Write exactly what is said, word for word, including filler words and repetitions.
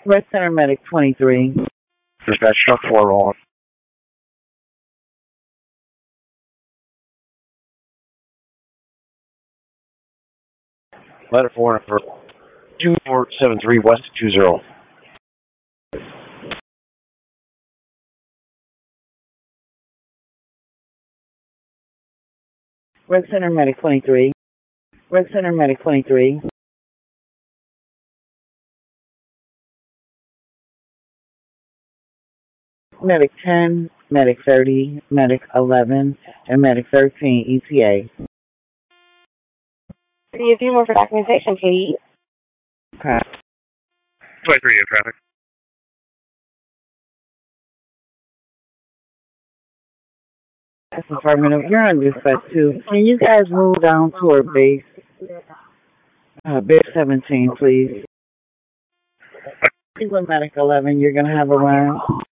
Red Center Medic twenty-three. Dispatch truck four on. Letter four for two four seven three West two zero. Red Center Medic twenty-three. Red Center Medic twenty-three. Medic ten, Medic thirty, Medic eleven, and Medic thirteen E T A. Can you do more for documentation, please? Okay. twenty-three in traffic. Department of, you're on dispatch two. Can you guys move down toward base, uh, base seventeen, please? Cleveland Medic eleven, you're going to have a run.